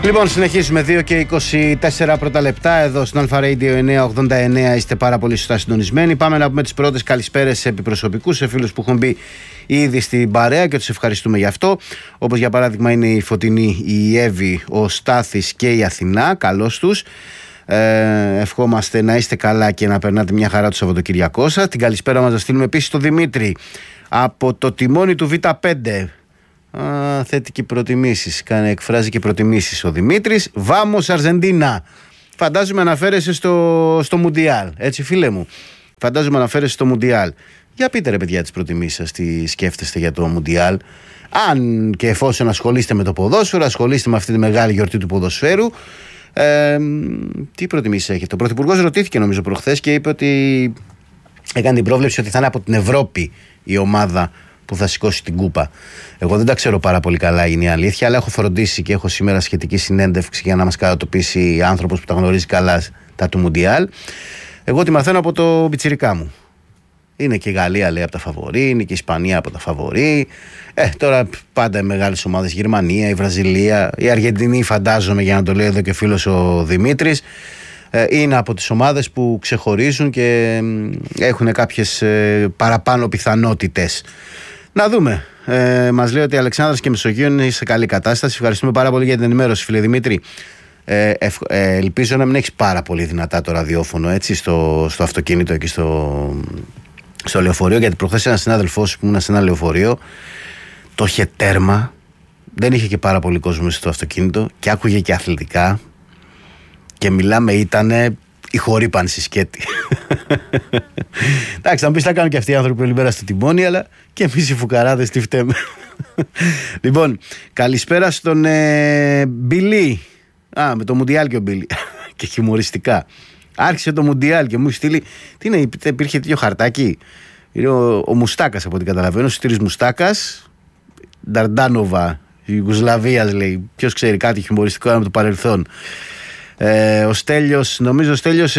Λοιπόν, συνεχίζουμε 2 και 24 πρώτα λεπτά εδώ στην Αλφα Radio 989. Είστε πάρα πολύ σωστά συντονισμένοι. Πάμε να πούμε τις πρώτες καλησπέρες σε επιπροσωπικούς, σε φίλους που έχουν μπει ήδη στην παρέα και τους ευχαριστούμε γι' αυτό. Όπως για παράδειγμα είναι η Φωτεινή, η Εύη, ο Στάθης και η Αθηνά. Καλώς τους. Ευχόμαστε να είστε καλά και να περνάτε μια χαρά το Σαββατοκυριακό σας. Την καλησπέρα μας να στείλουμε επίσης στο Δημήτρη από το τιμόνι του Β5. Θέτει και προτιμήσεις. Εκφράζει και προτιμήσεις ο Δημήτρης. Βάμος Αρζεντίνα. Φαντάζομαι αναφέρεσαι στο Μουντιάλ. Έτσι, φίλε μου. Φαντάζομαι αναφέρεσαι στο Μουντιάλ. Για πείτε ρε παιδιά τις προτιμήσεις σας, τι σκέφτεστε για το Μουντιάλ. Αν και εφόσον ασχολείστε με το ποδόσφαιρο, ασχολείστε με αυτή τη μεγάλη γιορτή του ποδοσφαίρου. Τι προτιμήσεις έχετε? Ο Πρωθυπουργός ρωτήθηκε νομίζω προχθές και είπε ότι έκανε την πρόβλεψη ότι θα είναι από την Ευρώπη η ομάδα που θα σηκώσει την κούπα. Εγώ δεν τα ξέρω πάρα πολύ καλά, είναι η αλήθεια, αλλά έχω φροντίσει και έχω σήμερα σχετική συνέντευξη για να μας κατατοπίσει άνθρωπος που τα γνωρίζει καλά τα του Μουντιάλ. Εγώ τη μαθαίνω από το πιτσιρικά μου. Είναι και η Γαλλία λέει από τα φαβορί, είναι και η Ισπανία από τα φαβορί. Τώρα πάντα οι μεγάλες ομάδες, η Γερμανία, η Βραζιλία, η Αργεντινή, φαντάζομαι, για να το λέει εδώ και φίλος ο Δημήτρης, είναι από τις ομάδες που ξεχωρίζουν και έχουν κάποιες παραπάνω πιθανότητες. Να δούμε. Μας λέει ότι η Αλεξάνδρας και Μεσογείο είναι σε καλή κατάσταση. Ευχαριστούμε πάρα πολύ για την ενημέρωση, φίλε Δημήτρη. Ελπίζω να μην έχεις πάρα πολύ δυνατά το ραδιόφωνο έτσι, στο αυτοκίνητο εκεί στο λεωφορείο, γιατί προχθές ένας συνάδελφός που ήμουν σε ένα λεωφορείο το είχε τέρμα, δεν είχε και πάρα πολύ κόσμο στο αυτοκίνητο και άκουγε και αθλητικά και μιλάμε, ήτανε η χορύπανση σκέτη. Εντάξει, θα μου πεις θα κάνουν και αυτοί οι άνθρωποι όλη μέρα στο τιμόνι, αλλά και εμείς οι φουκαράδες τι φταίμε. Λοιπόν, καλησπέρα στον Μπιλί. Με το Μουντιάλ και ο Μπιλί. Και χιουμοριστικά. Άρχισε το Μουντιάλ και μου έχει στείλει. Τι είναι, υπήρχε τέτοιο χαρτάκι. Είναι ο Μουστάκας από ό,τι καταλαβαίνω. Ο Στήρης Μουστάκας. Νταρντάνοβα, Ιουγκοσλαβίας λέει. Ποιος ξέρει κάτι χιουμοριστικό από το παρελθόν. Ο Στέλιος, νομίζω ο Στέλιος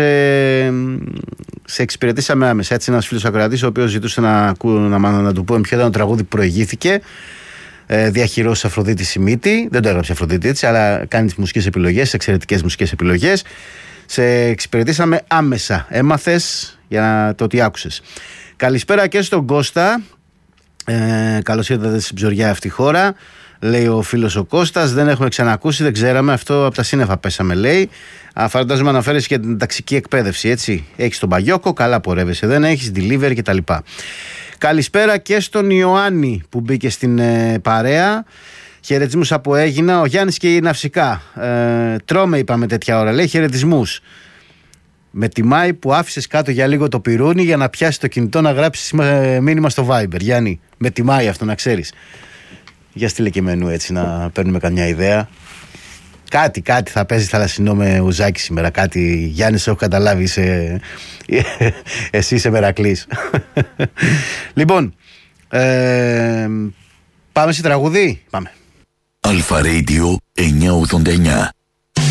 σε εξυπηρετήσαμε άμεσα. Έτσι, ένας φίλος ακροατής ο οποίος ζητούσε να του πούμε ποιο ήταν το τραγούδι που προηγήθηκε. Διαχειρός Αφροδίτη Σιμίτη. Δεν το έγραψε Αφροδίτη έτσι, αλλά κάνει τις μουσικές επιλογές, εξαιρετικές μουσικές επιλογές. Σε εξυπηρετήσαμε άμεσα. Έμαθες για το ότι άκουσες. Καλησπέρα και στον Κώστα. Καλώς ήρθατε στην ψωριά αυτή χώρα. Λέει ο φίλος ο Κώστας, δεν έχουμε ξανακούσει, δεν ξέραμε, αυτό από τα σύννεφα πέσαμε λέει. Φαντάζομαι αναφέρεσαι για την ταξική εκπαίδευση, έτσι. Έχεις τον Παγιόκο, καλά πορεύεσαι, δεν έχεις delivery κτλ. Καλησπέρα και στον Ιωάννη που μπήκε στην παρέα. Χαιρετισμούς από Έγινα, ο Γιάννης και η Ναυσικά. Τρώμε είπαμε τέτοια ώρα, λέει χαιρετισμούς. Με τιμάει που άφησες κάτω για λίγο το πυρούνι για να πιάσει το κινητό να γράψεις μήνυμα στο Viber. Γιάννη, με τιμάει αυτό να ξέρεις. Για στείλε και μενού έτσι να παίρνουμε καμιά ιδέα. Κάτι θα παίζει θαλασσινό με ουζάκι σήμερα. Κάτι, Γιάννη, σε έχω καταλάβει. Εσύ είσαι Μερακλής. Λοιπόν, πάμε σε τραγουδί. Πάμε. Αλφα Radio 989.